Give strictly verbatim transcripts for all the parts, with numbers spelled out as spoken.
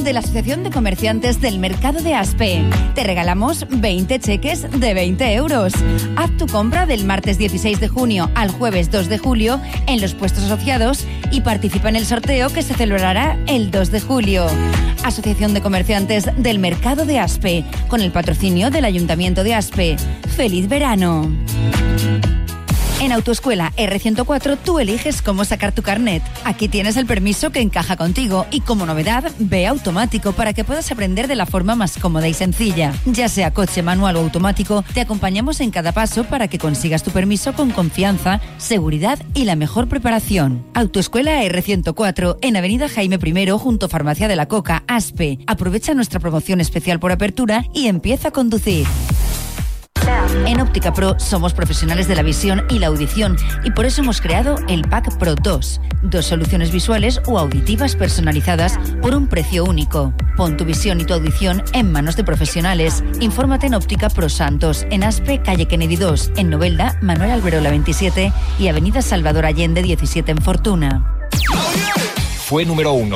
De la Asociación de Comerciantes del Mercado de Aspe. Te regalamos veinte cheques de veinte euros. Haz tu compra del martes dieciséis de junio al jueves dos de julio en los puestos asociados y participa en el sorteo que se celebrará el dos de julio. Asociación de Comerciantes del Mercado de Aspe, con el patrocinio del Ayuntamiento de Aspe. ¡Feliz verano! En Autoescuela erre ciento cuatro tú eliges cómo sacar tu carnet. Aquí tienes el permiso que encaja contigo y, como novedad, ve automático para que puedas aprender de la forma más cómoda y sencilla. Ya sea coche, manual o automático, te acompañamos en cada paso para que consigas tu permiso con confianza, seguridad y la mejor preparación. Autoescuela erre ciento cuatro en Avenida Jaime primero junto a Farmacia de la Coca, Aspe. Aprovecha nuestra promoción especial por apertura y empieza a conducir. En Óptica Pro somos profesionales de la visión y la audición y por eso hemos creado el Pack Pro dos. Dos soluciones visuales o auditivas personalizadas por un precio único. Pon tu visión y tu audición en manos de profesionales. Infórmate en Óptica Pro Santos, en Aspe, calle Kennedy dos, en Novelda, Manuel Alberola veintisiete y Avenida Salvador Allende diecisiete en Fortuna. Fue número uno.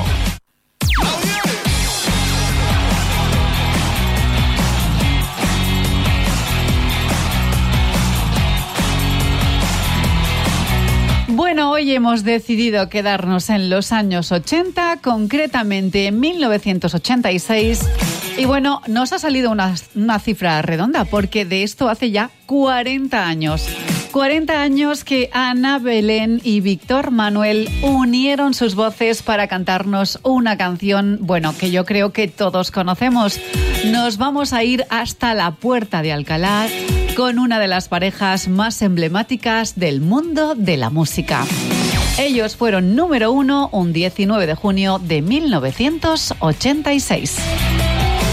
Bueno, hoy hemos decidido quedarnos en los años ochenta, concretamente en mil novecientos ochenta y seis. Y bueno, nos ha salido una, una cifra redonda, porque de esto hace ya cuarenta años. cuarenta años que Ana Belén y Víctor Manuel unieron sus voces para cantarnos una canción, bueno, que yo creo que todos conocemos. Nos vamos a ir hasta la Puerta de Alcalá con una de las parejas más emblemáticas del mundo de la música. Ellos fueron número uno un diecinueve de junio de mil novecientos ochenta y seis.